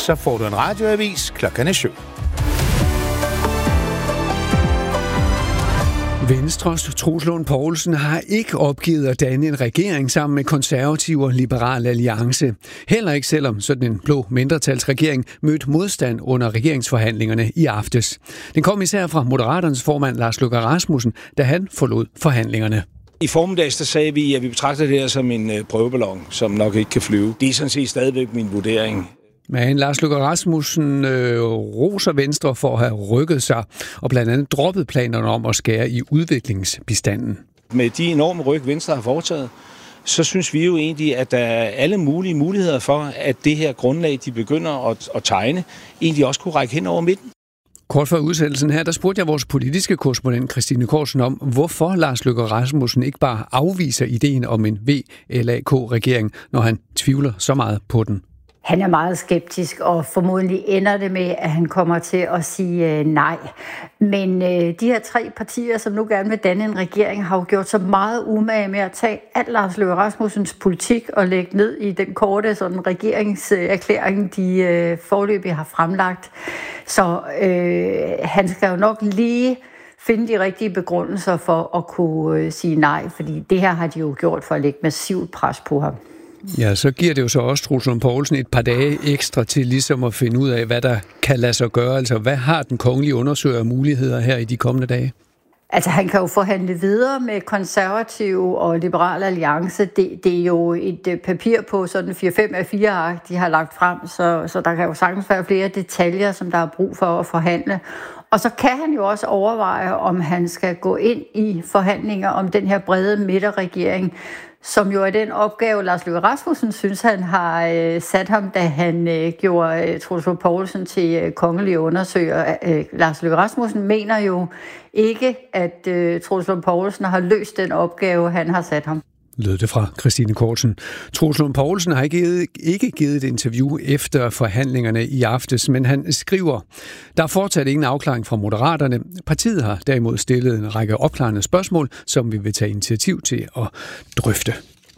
så får du en radioavis 7:00. Venstres Troels Lund Poulsen har ikke opgivet at danne en regering sammen med Konservative og Liberal Alliance. Heller ikke selvom sådan en blå mindretalsregering mødte modstand under regeringsforhandlingerne i aftes. Den kom især fra Moderaternes formand Lars Løkke Rasmussen, da han forlod forhandlingerne. I formiddags der sagde vi, at vi betragter det her som en prøveballon, som nok ikke kan flyve. Det er sådan set stadigvæk min vurdering. Men Lars Løkke Rasmussen roser Venstre for at have rykket sig og blandt andet droppet planerne om at skære i udviklingsbistanden. Med de enorme ryk, Venstre har foretaget, så synes vi jo egentlig, at der er alle mulige muligheder for, at det her grundlag, de begynder at tegne, egentlig også kunne række hen over midten. Kort før udsættelsen her, der spurgte jeg vores politiske korrespondent Christine Korsen om, hvorfor Lars Løkke Rasmussen ikke bare afviser ideen om en VLAK-regering, når han tvivler så meget på den. Han er meget skeptisk, og formodentlig ender det med, at han kommer til at sige nej. Men de her 3 partier, som nu gerne vil danne en regering, har jo gjort så meget umage med at tage alt Lars Løkke Rasmussens politik og lægge ned i den korte sådan, regeringserklæring, de foreløbig har fremlagt. Så han skal jo nok lige finde de rigtige begrundelser for at kunne sige nej, fordi det her har de jo gjort for at lægge massivt pres på ham. Ja, så giver det jo så også Troels Lund Poulsen et par dage ekstra til ligesom at finde ud af, hvad der kan lade sig gøre. Altså, hvad har den kongelige undersøger muligheder her i de kommende dage? Altså, han kan jo forhandle videre med Konservative og Liberal Alliance. Det er jo et papir på sådan 4-5 af 4 ark, de har lagt frem, så der kan jo sagtens være flere detaljer, som der er brug for at forhandle. Og så kan han jo også overveje, om han skal gå ind i forhandlinger om den her brede midterregering, som jo er den opgave, Lars Løkke Rasmussen synes, han har sat ham, da han gjorde Troels Lund Poulsen til kongelig undersøger. Lars Løkke Rasmussen mener jo ikke, at Troels Lund Poulsen har løst den opgave, han har sat ham. Lød det fra Christine Korsen. Troels Lund Poulsen har ikke givet et interview efter forhandlingerne i aftes, men han skriver, der er fortsat ingen afklaring fra Moderaterne. Partiet har derimod stillet en række opklarende spørgsmål, som vi vil tage initiativ til at drøfte.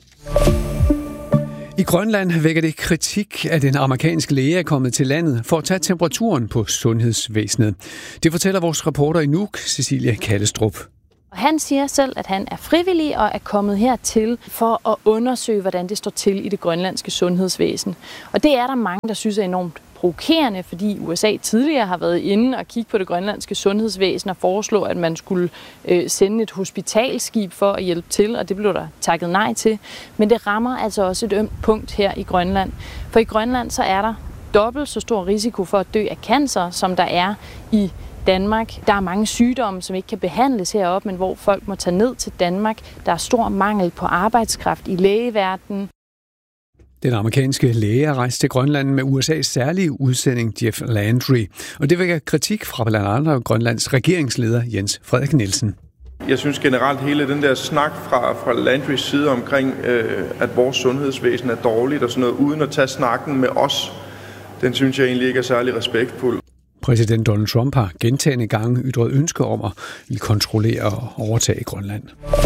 I Grønland vækker det kritik, at en amerikansk læge er kommet til landet for at tage temperaturen på sundhedsvæsenet. Det fortæller vores reporter i Nuuk, Cecilia Kallestrup. Han siger selv, at han er frivillig og er kommet hertil for at undersøge, hvordan det står til i det grønlandske sundhedsvæsen. Og det er der mange, der synes er enormt provokerende, fordi USA tidligere har været inde og kigge på det grønlandske sundhedsvæsen og foreslå, at man skulle sende et hospitalskib for at hjælpe til, og det blev der takket nej til. Men det rammer altså også et ømt punkt her i Grønland. For i Grønland så er der dobbelt så stor risiko for at dø af cancer, som der er i Danmark. Der er mange sygdomme, som ikke kan behandles heroppe, men hvor folk må tage ned til Danmark. Der er stor mangel på arbejdskraft i lægeverdenen. Den amerikanske læge er rejst til Grønland med USA's særlige udsending Jeff Landry. Og det vækker kritik fra blandt andet Grønlands regeringsleder Jens Frederik Nielsen. Jeg synes generelt hele den der snak fra Landrys side omkring, at vores sundhedsvæsen er dårligt og sådan noget, uden at tage snakken med os, den synes jeg egentlig ikke er særlig respektfuld. Præsident Donald Trump har gentagne gange ytret ønske om at ville kontrollere og overtage Grønland.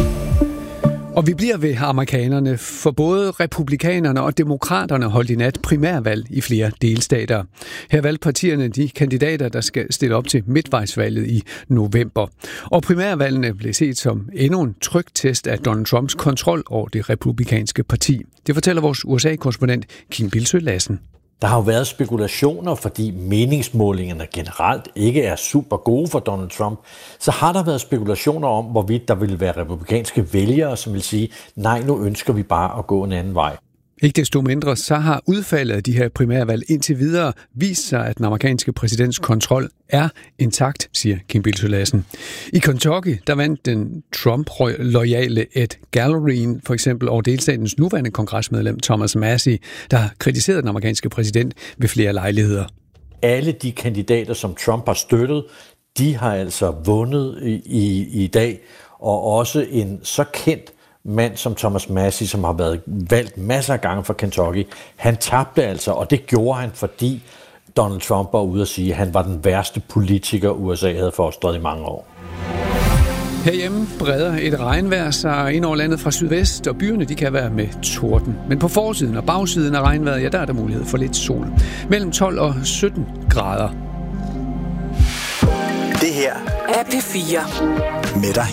Og vi bliver ved amerikanerne, for både republikanerne og demokraterne holdt i nat primærvalg i flere delstater. Her valgte partierne de kandidater, der skal stille op til midtvejsvalget i november. Og primærvalgene blev set som endnu en tryktest af Donald Trumps kontrol over det republikanske parti. Det fortæller vores USA-korrespondent Kim Bilsøe Lassen. Der har jo været spekulationer, fordi meningsmålingerne generelt ikke er super gode for Donald Trump. Så har der været spekulationer om, hvorvidt der ville være republikanske vælgere, som vil sige, nej, nu ønsker vi bare at gå en anden vej. Ikke desto mindre, så har udfaldet af de her primærvalg indtil videre vist sig, at den amerikanske præsidents kontrol er intakt, siger Kim Bilsøe Lassen. I Kentucky, der vandt den Trump-loyale Ed Gallerin for eksempel over delstatens nuværende kongresmedlem Thomas Massie, der har kritiseret den amerikanske præsident ved flere lejligheder. Alle de kandidater, som Trump har støttet, de har altså vundet i dag, og også en så kendt mand som Thomas Massie, som har været valgt masser af gange for Kentucky, han tabte altså, og det gjorde han, fordi Donald Trump var ude at sige, at han var den værste politiker, USA havde forstået i mange år. Herhjemme breder et regnvejr sig ind over landet fra sydvest, og byerne de kan være med torden. Men på forsiden og bagsiden af regnvejret, ja, der er der mulighed for lidt sol. Mellem 12 og 17 grader. Det her er P4 med dig